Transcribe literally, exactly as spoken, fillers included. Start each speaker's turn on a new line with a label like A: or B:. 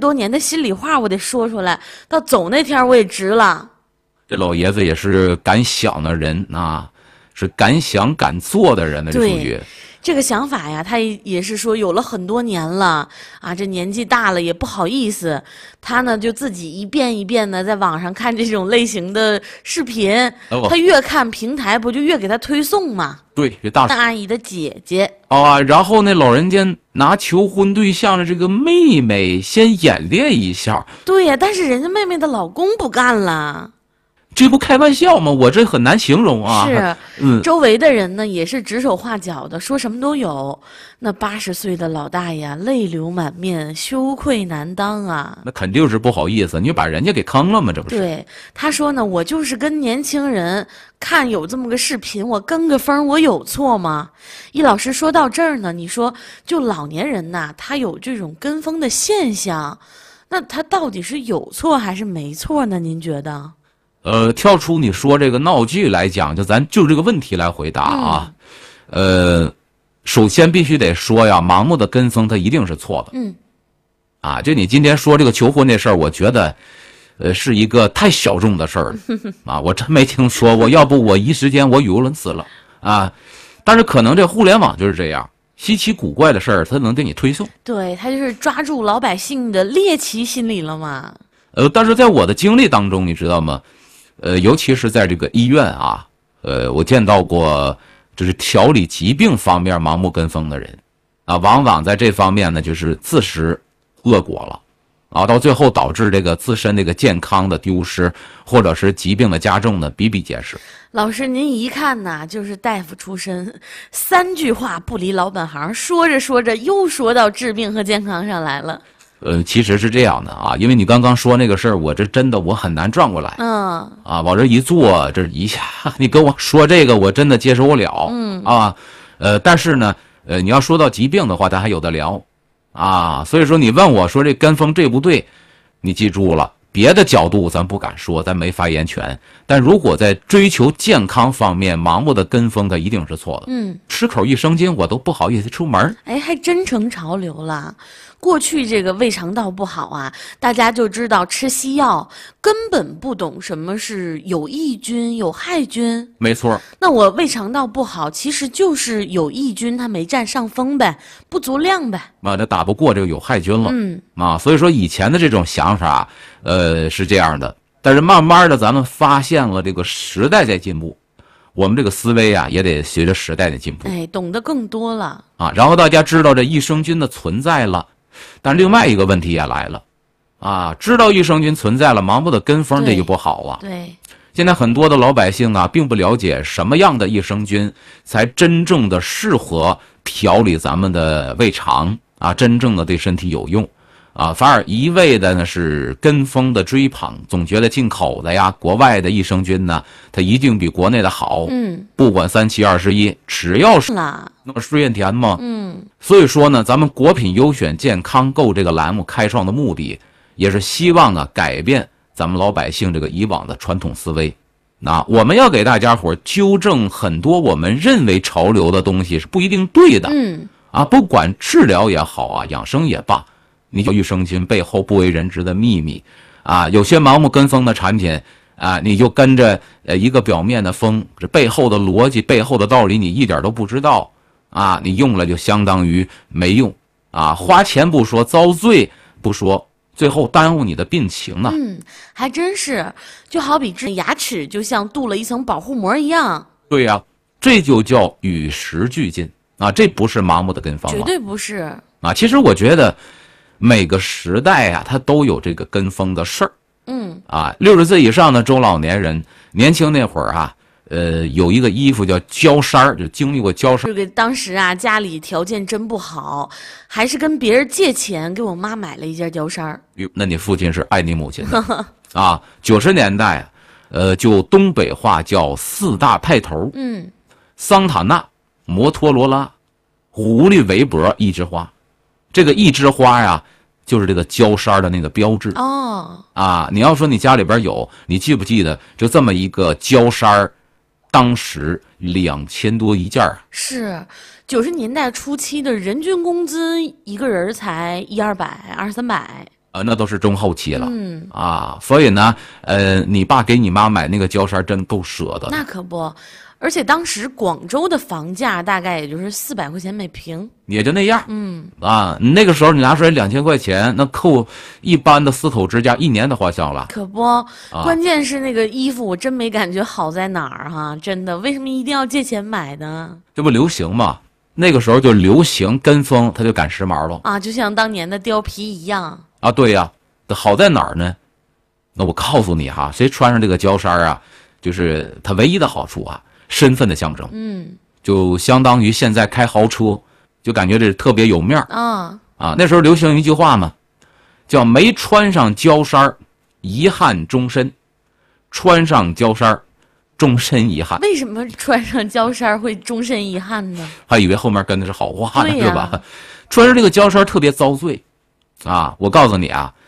A: 多年的心里话我得说出来，到走那天我也值了。
B: 这老爷子也是敢想的人啊，是敢想敢做的人呢，这属于。
A: 这个想法呀，他也是说有了很多年了啊，这年纪大了也不好意思，他呢就自己一遍一遍的在网上看这种类型的视频，哦、他越看平台不就越给他推送吗？
B: 对，这大
A: 阿姨的姐姐
B: 啊，然后那老人家拿求婚对象的这个妹妹先演练一下。
A: 对呀，但是人家妹妹的老公不干了。
B: 这不开玩笑吗？我这很难形容啊。
A: 是，
B: 嗯，
A: 周围的人呢也是指手画脚的，说什么都有。那八十岁的老大爷泪流满面，羞愧难当啊。
B: 那肯定是不好意思，你把人家给坑了吗？这不是？
A: 对，他说呢，我就是跟年轻人看有这么个视频，我跟个风，我有错吗？易老师说到这儿呢，你说就老年人呐，他有这种跟风的现象，那他到底是有错还是没错呢？您觉得？
B: 呃，跳出你说这个闹剧来讲，就咱就这个问题来回答啊。嗯、呃，首先必须得说呀，盲目的跟风它一定是错的。
A: 嗯。
B: 啊，就你今天说这个求婚这事儿，我觉得，呃，是一个太小众的事儿了啊，我真没听说过。要不我一时间我语无伦次了啊。但是可能这互联网就是这样，稀奇古怪的事儿，它能给你推送。
A: 对，它就是抓住老百姓的猎奇心理了嘛。
B: 呃，但是在我的经历当中，你知道吗？呃，尤其是在这个医院啊，呃，我见到过就是调理疾病方面盲目跟风的人，啊，往往在这方面呢就是自食恶果了，啊，到最后导致这个自身这个健康的丢失，或者是疾病的加重呢，比比皆是。
A: 老师，您一看呐，就是大夫出身，三句话不离老本行，说着说着又说到治病和健康上来了。
B: 呃，其实是这样的啊，因为你刚刚说那个事儿，我这真的我很难转过来。
A: 嗯。
B: 啊，往这一坐，这一下你跟我说这个，我真的接受不了。
A: 嗯。
B: 啊，呃，但是呢，呃，你要说到疾病的话，咱还有的聊。啊，所以说你问我说这跟风对不对，你记住了，别的角度咱不敢说，咱没发言权。但如果在追求健康方面盲目的跟风，它一定是错的。
A: 嗯。
B: 吃口益生菌，我都不好意思出门。
A: 哎，还真成潮流了。过去这个胃肠道不好啊，大家就知道吃西药，根本不懂什么是有益菌、有害菌。
B: 没错。
A: 那我胃肠道不好，其实就是有益菌它没占上风呗，不足量呗。
B: 啊，这打不过这个有害菌了。
A: 嗯。
B: 啊，所以说以前的这种想法，呃，是这样的。但是慢慢的，咱们发现了这个时代在进步，我们这个思维啊也得随着时代的进步。
A: 哎，懂得更多了
B: 啊。然后大家知道这益生菌的存在了。但另外一个问题也来了，啊，知道益生菌存在了，盲目的跟风这就不好啊。
A: 对，
B: 现在很多的老百姓啊，并不了解什么样的益生菌才真正的适合调理咱们的胃肠啊，真正的对身体有用啊，反而一味的呢是跟风的追捧，总觉得进口的呀、国外的益生菌呢，它一定比国内的好。
A: 嗯，
B: 不管三七二十一，只要是
A: 啦，
B: 那么睡燕田嘛。
A: 嗯。
B: 所以说呢，咱们国品优选健康购这个栏目开创的目的，也是希望呢改变咱们老百姓这个以往的传统思维。那我们要给大家伙纠正很多我们认为潮流的东西是不一定对的。
A: 嗯。啊，
B: 不管治疗也好啊，养生也罢，你有益生菌背后不为人知的秘密啊，有些盲目跟风的产品啊，你就跟着呃一个表面的风，这背后的逻辑、背后的道理你一点都不知道。啊，你用了就相当于没用啊！花钱不说，遭罪不说，最后耽误你的病情呢。
A: 嗯，还真是，就好比这牙齿就像镀了一层保护膜一样。
B: 对呀、啊，这就叫与时俱进啊！这不是盲目的跟风吗？
A: 绝对不是
B: 啊！其实我觉得每个时代啊，它都有这个跟风的事儿。
A: 嗯。啊，
B: 六十岁以上的中老年人，年轻那会儿啊。呃，有一个衣服叫胶衫儿，就经历过胶衫。
A: 这个当时啊，家里条件真不好，还是跟别人借钱给我妈买了一件胶衫儿。
B: 哟，那你父亲是爱你母亲的啊？九十年代，呃，就东北话叫四大派头。
A: 嗯，
B: 桑塔纳、摩托罗拉、狐狸围脖、一枝花，这个一枝花呀，就是这个胶衫的那个标志。
A: 哦。
B: 啊，你要说你家里边有，你记不记得就这么一个胶衫？当时两千多一件儿，
A: 是九十年代初期的人均工资一个人才一二百、二三百。
B: 呃，那都是中后期了。
A: 嗯
B: 啊，所以呢，呃，你爸给你妈买那个胶衫真够舍得的。
A: 那可不，而且当时广州的房价大概也就是四百块钱每平。
B: 也就那样。
A: 嗯
B: 啊，那个时候你拿出来两千块钱，那扣一般的四口之家一年的花销了。
A: 可不，关键是那个衣服我真没感觉好在哪儿哈，真的，为什么一定要借钱买呢？
B: 这不流行嘛？那个时候就流行跟风，他就赶时髦了。
A: 啊，就像当年的貂皮一样。
B: 啊，对呀，好在哪儿呢？那我告诉你哈，谁穿上这个胶衫啊，就是它唯一的好处啊，身份的象征。
A: 嗯
B: 就相当于现在开豪车，就感觉这特别有面儿
A: 啊，
B: 啊。那时候流行一句话嘛，叫没穿上胶衫儿遗憾终身，穿上胶衫儿终身遗憾。
A: 为什么穿上胶衫会终身遗憾呢？
B: 还以为后面跟的是好话呢，
A: 对呀
B: 是吧？穿上这个胶衫儿特别遭罪啊！我告诉你啊，